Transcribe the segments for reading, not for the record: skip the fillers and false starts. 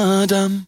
Adam.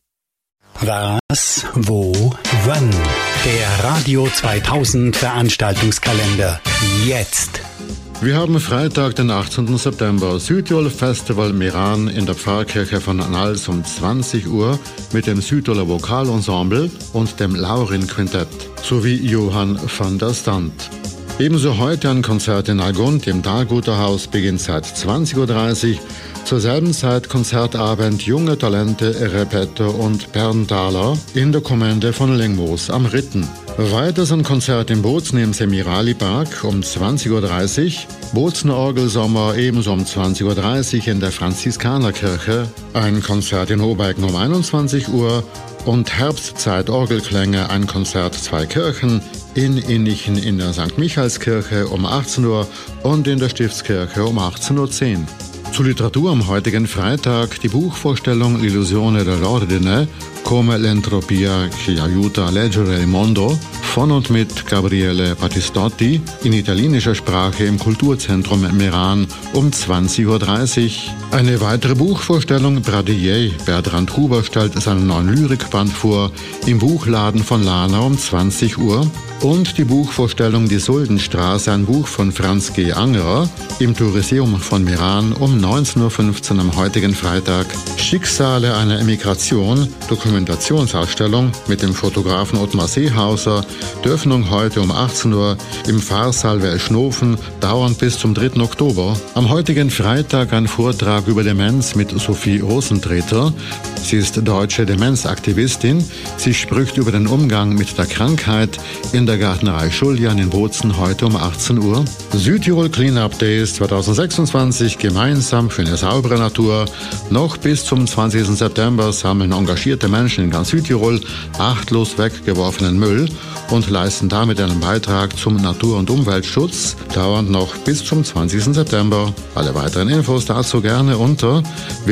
Was, wo, wann? Der Radio 2000 Veranstaltungskalender. Jetzt. Wir haben Freitag, den 18. September, Südtirol Festival Meran in der Pfarrkirche von Nals um 20 Uhr mit dem Südtiroler Vokalensemble und dem Laurin-Quintett sowie Johann van der Stand. Ebenso heute ein Konzert in Algund im Dahlguterhaus, beginnt seit 20.30 Uhr. Zur selben Zeit Konzertabend Junge Talente, Repetto und Bernthaler in der Kommende von Lengmoos am Ritten. Weiters ein Konzert in Bozen im Semirali-Park um 20.30 Uhr. Bozener Orgelsommer ebenso um 20.30 Uhr in der Franziskanerkirche. Ein Konzert in Obeiken um 21 Uhr. Und Herbstzeit Orgelklänge, ein Konzert zwei Kirchen, in Innichen in der St. Michaelskirche um 18 Uhr und in der Stiftskirche um 18.10 Uhr. Zur Literatur am heutigen Freitag die Buchvorstellung L'illusione dell'ordine, come l'entropia che aiuta a leggere il mondo von und mit Gabriele Battistotti in italienischer Sprache im Kulturzentrum Meran um 20.30 Uhr. Eine weitere Buchvorstellung Bradier, Bertrand Huber stellt seinen neuen Lyrikband vor, im Buchladen von Lana um 20 Uhr. Und die Buchvorstellung Die Suldenstraße, ein Buch von Franz G. Angerer, im Touriseum von Meran um 19.15 Uhr am heutigen Freitag. Schicksale einer Emigration, Dokumentationsausstellung mit dem Fotografen Ottmar Seehauser, die Öffnung heute um 18 Uhr im Pfarrsaal Welschnofen, dauernd bis zum 3. Oktober. Am heutigen Freitag ein Vortrag über Demenz mit Sophie Rosentreter. Sie ist deutsche Demenzaktivistin. Sie spricht über den Umgang mit der Krankheit in der Gärtnerei Schuljan in Bozen heute um 18 Uhr. Südtirol Cleanup Days 2026, gemeinsam für eine saubere Natur. Noch bis zum 20. September sammeln engagierte Menschen in ganz Südtirol achtlos weggeworfenen Müll und leisten damit einen Beitrag zum Natur- und Umweltschutz, dauernd noch bis zum 20. September. Alle weiteren Infos dazu gerne unter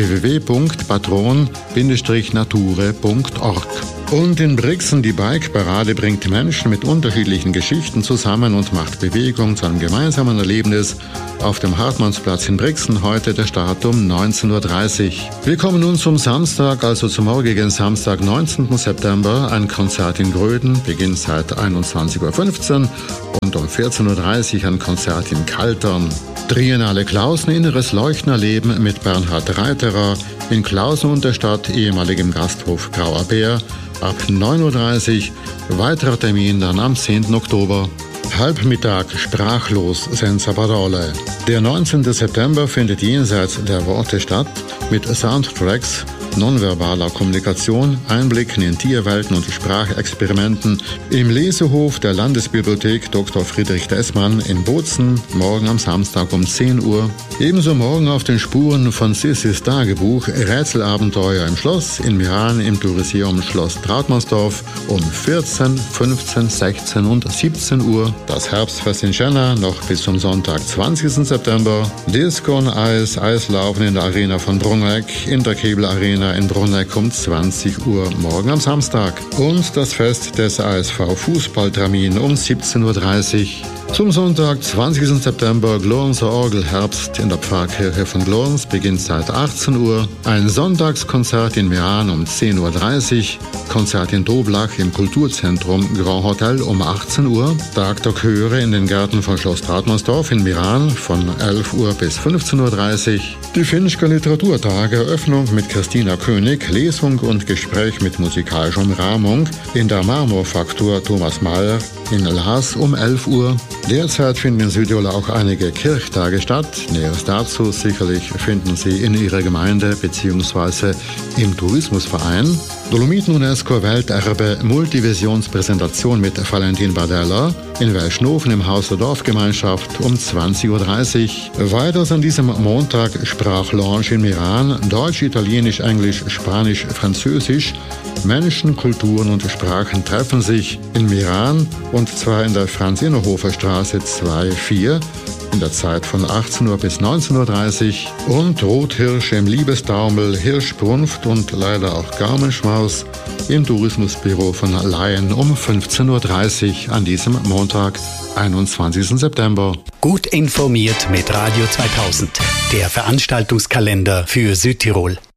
www.patron-nature.org. Und in Brixen die Bike-Parade bringt Menschen mit unterschiedlichen Geschichten zusammen und macht Bewegung zu einem gemeinsamen Erlebnis auf dem Hartmannsplatz in Brixen. Heute der Start um 19.30 Uhr. Wir kommen nun zum Samstag, also zum morgigen Samstag, 19. September. Ein Konzert in Gröden, beginnt seit 21.15 Uhr und um 14.30 Uhr ein Konzert in Kaltern. Triennale Klausen, inneres Leuchtnerleben mit Bernhard Reiterer in Klausen und der Stadt, ehemaligem Gasthof Grauer Bär, ab 9.30 Uhr. Weiterer Termin dann am 10. Oktober. Halbmittag sprachlos senza parole. Der 19. September findet jenseits der Worte statt mit Soundtracks nonverbaler Kommunikation, Einblicken in Tierwelten und Sprachexperimenten im Lesehof der Landesbibliothek Dr. Friedrich Dessmann in Bozen, morgen am Samstag um 10 Uhr. Ebenso morgen auf den Spuren von Sissis Tagebuch Rätselabenteuer im Schloss in Meran im Touriseum Schloss Trautmannsdorf um 14, 15, 16 und 17 Uhr. Das Herbstfest in Schenna noch bis zum Sonntag, 20. September. Disco on Eis, Eislaufen in der Arena von Bruneck, in der Kebel Arena in Bruneck um 20 Uhr morgen am Samstag. Und das Fest des ASV Fußballtermin um 17.30 Uhr. Zum Sonntag, 20. September, Glornser Orgelherbst in der Pfarrkirche von Glorns, beginnt seit 18 Uhr. Ein Sonntagskonzert in Meran um 10.30 Uhr. Konzert in Doblach im Kulturzentrum Grand Hotel um 18 Uhr. Tag der Chöre in den Gärten von Schloss Trautmannsdorf in Meran von 11 Uhr bis 15.30 Uhr. Die Finchker Literaturtage, Eröffnung mit Christina König, Lesung und Gespräch mit musikalischer Umrahmung in der Marmorfaktur Thomas Mayer in Lars um 11 Uhr. Derzeit finden in Südtirol auch einige Kirchtage statt. Näheres dazu sicherlich finden Sie in Ihrer Gemeinde bzw. im Tourismusverein. Dolomiten UNESCO Welterbe Multivisionspräsentation mit Valentin Bardella in Welschnofen im Haus der Dorfgemeinschaft um 20.30 Uhr. Weiters an diesem Montag Sprachlounge in Meran, Deutsch, Italienisch, Englisch, Spanisch, Französisch. Menschen, Kulturen und Sprachen treffen sich in Meran und zwar in der Franz-Innerhofer Straße 2-4 in der Zeit von 18 Uhr bis 19.30 Uhr und Rothirsche im Liebestaumel, Hirschbrunft und leider auch Gaumenschmaus im Tourismusbüro von Laien um 15.30 Uhr an diesem Montag, 21. September. Gut informiert mit Radio 2000, der Veranstaltungskalender für Südtirol.